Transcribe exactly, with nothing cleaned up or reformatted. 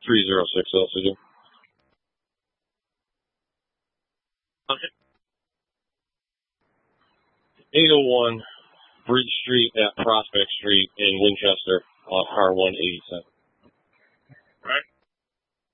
three zero six zero, Sigil. Okay. eight oh one Bridge Street at Prospect Street in Winchester, uh, R one eighty-seven.